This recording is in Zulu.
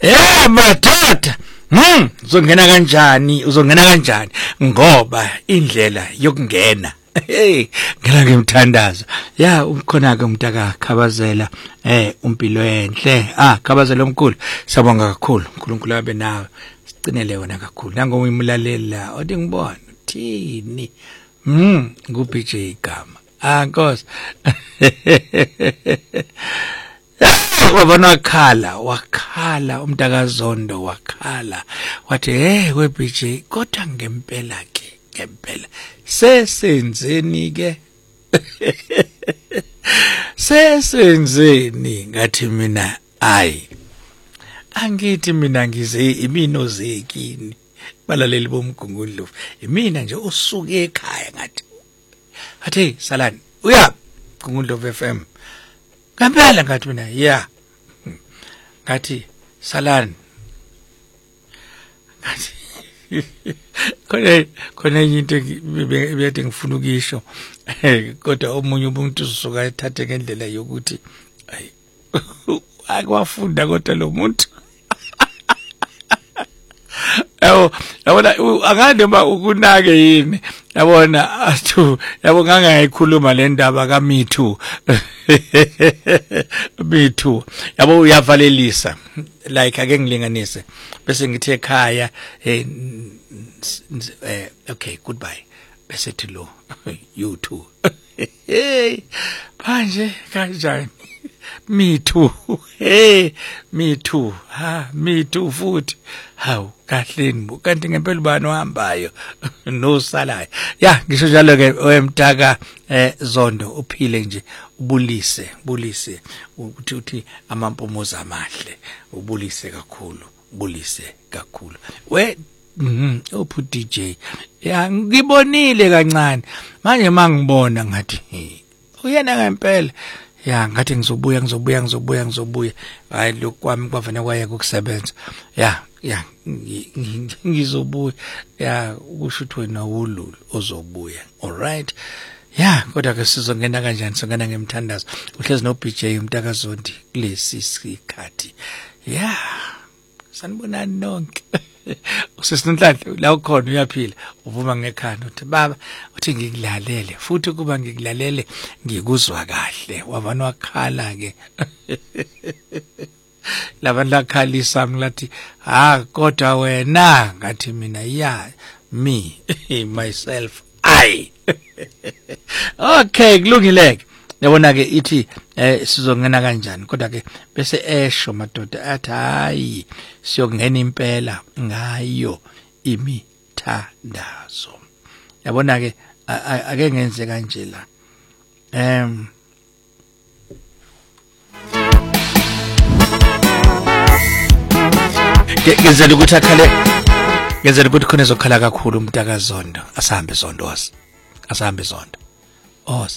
madoda uzongena kanjani ngoba indlela yokungena ngela ngimthandaza ukhona ke umntaka Khabazela umpilo enhle Khabazela omkhulu sabonga kakhulu uNkulunkulu abe nawe sicinele wona kakhulu nangoba uyimlalela othi ngibona uthini ngu-BJ igama Nkosi wabona wakhala umntaka Zondo wakhala wathi we-BJ kodwa ngempela sesenzeni ke sesenzeni ngathi mina angithi mina ngize imini ozekini balaleli bomgungundlovu imina nje usuke ekhaya ngathi Salani uya Gungundlovu FM ngempela ngathi mina ngathi Salani ngathi khona into ebede ngifuna ukisho kodwa omunye umuntu usuka ethathe ngendlela yokuthi akwafunda kodwa lo muntu yabona akade ukunake yini yabona athu yabo ngangayikhuluma le ndaba ka Me Too yabo uyavalelisa like ake ngilinganise bese ngithi ekhaya okay goodbye bese thi lo you too manje kanjani Me Too Me Too Me Too futhi hawu kahleni kanti ngempela ubani ohambayo nosalayo ngisho njalo ke oyemtaka Zondo uphile nje ubulise uthi amampomoza amahle ubulise kakhulu we uphu DJ ngibonile kancane manje mangibona ngathi uyena ngempela ngathi ngizobuya hayi lokho kwami kwavana kwaye ukusebenza ngizobuya ukusho ukuthi wena ululu ozobuya alright kodwa ke sizongena kanjani songena ngemthandazo uhlezi no BJ umntaka Zondi kulesi sikhathi sanibonani nonke usesinhlanhla la ukhona uyaphila uvuma ngekhanda uthi baba uthi ngikulalele futhi kuba ngikulalele ngikuzwa kahle wavana wakhala ke labantu lakhalisa ngilathi kodwa wena ngathi mina me myself okay kulungileke yabona ke ithi sizongena kanjani kodwa ke bese esho madoda athi hayi siyongena impela ngayo imithandazo yabona ke ake ngenze kanje la ngenzela ukuthi khona ezokhala kakhulu umntaka Zondo asahambe Zondo